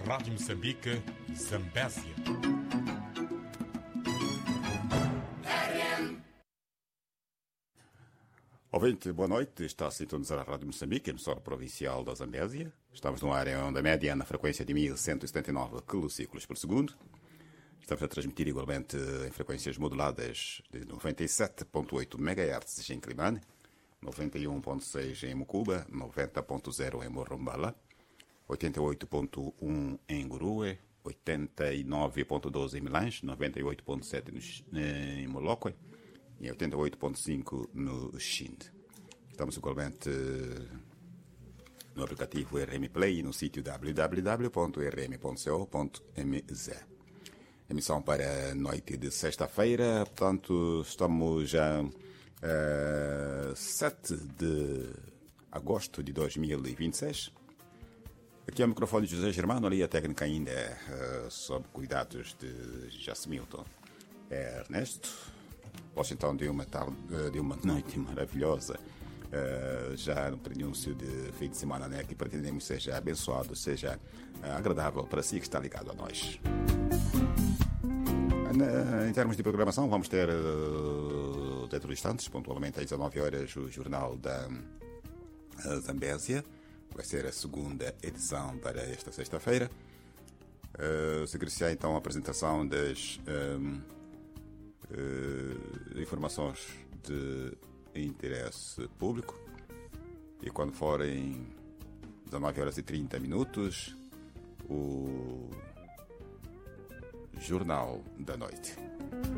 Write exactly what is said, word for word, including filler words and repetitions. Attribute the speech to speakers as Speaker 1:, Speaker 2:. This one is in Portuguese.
Speaker 1: Rádio Moçambique, Zambésia.
Speaker 2: Ouvinte, boa noite. Está a sintonizar a Rádio Moçambique, emissora provincial da Zambésia. Estamos no ar em onda média na frequência de mil cento e setenta e nove quilociclos por segundo. Estamos a transmitir igualmente em frequências moduladas de noventa e sete vírgula oito megahertz em Climane, noventa e um vírgula seis em Mucuba, noventa vírgula zero em Morrombala, oitenta e oito vírgula um em Gurue, oitenta e nove vírgula doze em Milange, noventa e oito vírgula sete em Moloque e oitenta e oito vírgula cinco no Xinde. Estamos igualmente no aplicativo R M Play e no sítio w w w ponto r m ponto co ponto m z. Emissão para a noite de sexta-feira, portanto, estamos já uh, sete de agosto de dois mil e vinte e seis. Aqui é o microfone de José Germano, ali a técnica ainda é uh, sob cuidados de Jasmilton é Ernesto. Posso então de uma, tarde, de uma noite maravilhosa, uh, já no prenúncio de fim de semana, né, que pretendemos seja abençoado, seja uh, agradável para si que está ligado a nós. Em termos de programação, vamos ter uh, dentro de instantes, pontualmente às dezanove horas, o Jornal da uh, Zambésia. Vai ser a segunda edição para esta sexta-feira. Uh, Seguir-se-á então a apresentação das um, uh, informações de interesse público. E quando forem dezanove horas e trinta minutos, o Jornal da Noite.